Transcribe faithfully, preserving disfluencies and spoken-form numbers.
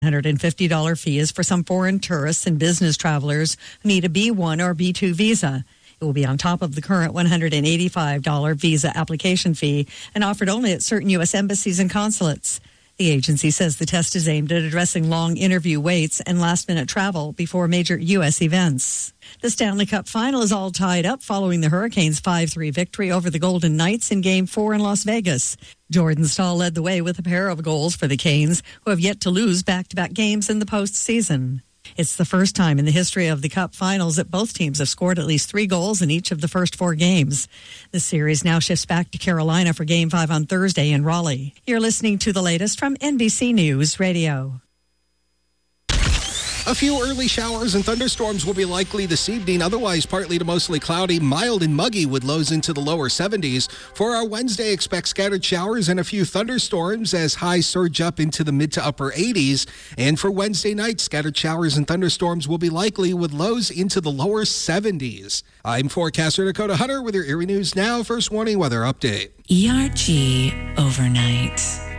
one hundred fifty dollars fee is for some foreign tourists and business travelers who need a B one or B two visa. It will be on top of the current one hundred eighty-five dollars visa application fee and offered only at certain U S embassies and consulates. The agency says the test is aimed at addressing long interview waits and last-minute travel before major U S events. The Stanley Cup final is all tied up following the Hurricanes' five three victory over the Golden Knights in Game four in Las Vegas. Jordan Staal led the way with a pair of goals for the Canes, who have yet to lose back-to-back games in the postseason. It's the first time in the history of the Cup finals that both teams have scored at least three goals in each of the first four games. The series now shifts back to Carolina for Game five on Thursday in Raleigh. You're listening to the latest from N B C News Radio. A few early showers and thunderstorms will be likely this evening. Otherwise, partly to mostly cloudy, mild and muggy with lows into the lower seventies. For our Wednesday, expect scattered showers and a few thunderstorms as highs surge up into the mid to upper eighties. And for Wednesday night, scattered showers and thunderstorms will be likely with lows into the lower seventies. I'm forecaster Dakota Hunter with your Erie News Now First Warning Weather Update. E R G Overnight.